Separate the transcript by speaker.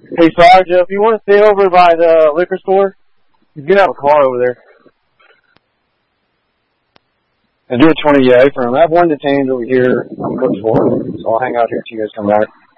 Speaker 1: Hey, Sarge, if you want to stay over by the liquor store, you can have a car over there. And do a 20 for him. I have one detained over here I'm looking for, so I'll hang out here till you guys come back.